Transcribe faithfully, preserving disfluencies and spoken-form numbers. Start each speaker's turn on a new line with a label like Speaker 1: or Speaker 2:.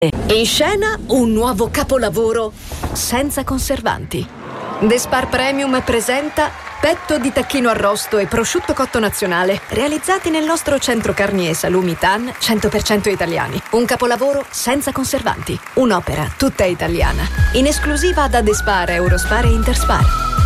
Speaker 1: In scena un nuovo capolavoro senza conservanti. The Spar Premium presenta petto di tacchino arrosto e prosciutto cotto nazionale, realizzati nel nostro centro carni e salumi Tan cento per cento italiani. Un capolavoro senza conservanti, un'opera tutta italiana, in esclusiva da The Spar, Eurospar e Interspar.